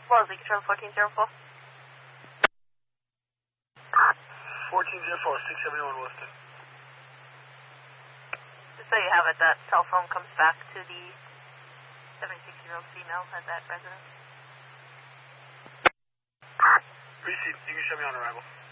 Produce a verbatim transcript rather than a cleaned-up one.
Wellesley, control fourteen zero four. fourteen zero four, six seventy-one Williston. Just so you have it, that cell phone comes back to the seventy-six-year-old female at that residence. Receive, you can show me on arrival.